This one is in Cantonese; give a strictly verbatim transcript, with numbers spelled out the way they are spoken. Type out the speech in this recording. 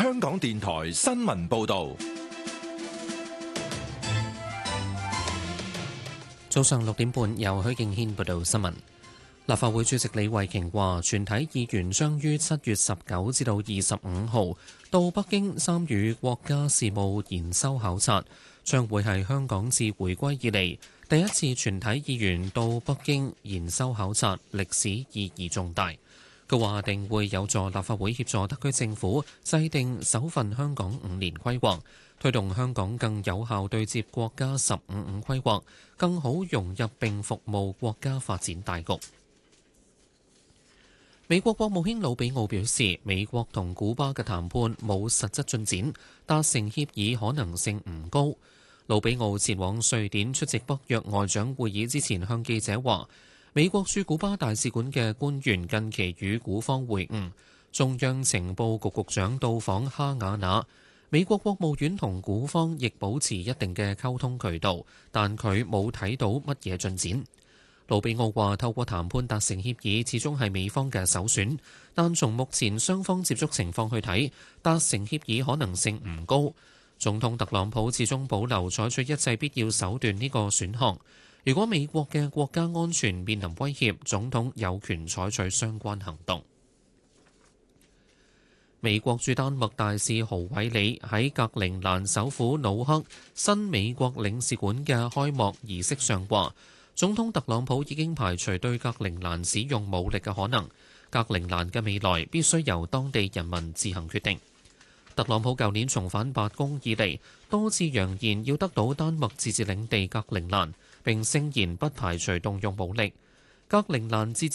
香港電台新聞報道。 早上六點半，由許敬軒報道新聞。立法會主席李慧瓊話，全體議員將於七月十九至到二十五號到北京參與國家事務研修考察，將會係香港自回歸以嚟第一次全體議員到北京研修考察，歷史意義重大。佢話定會有助立法會協助特區政府制定首份香港五年規劃，推動香港更有效對接國家十五五規劃，更好融入並服務國家發展大局。美國國務卿魯比奧表示，美國同古巴嘅談判冇實質進展，達成協議可能性唔高。魯比奧前往瑞典出席北約外長會議之前，向記者話，美國駐古巴大使館嘅官員近期與古方會晤，中央情報局局長到訪哈瓦那，美國國務院同古方亦保持一定嘅溝通渠道，但佢冇睇到乜嘢進展。魯比奧話：透過談判達成協議，始終係美方嘅首選，但從目前雙方接觸情況去睇，達成協議可能性唔高。總統特朗普始終保留採取一切必要手段呢個選項。如果美國嘅國家安全面臨威脅，總統有權採取相關行動。美國駐丹麥大使豪偉里喺格陵蘭首府努克新美國領事館嘅開幕儀式上話，總統特朗普已經排除對格陵蘭使用武力嘅可能，格陵蘭嘅未來必須由當地人民自行決定。特朗普舊年重返白宮以嚟，多次揚言要得到丹麥自治領地格陵蘭，並聲言不排除動用武力。格陵蘭自治